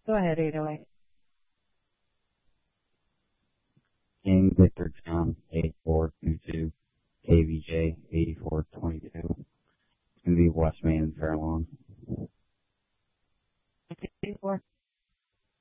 Go ahead, 808. King Victor John 8422 KVJ 8422. It's gonna be West Main and Fairlawn. 84.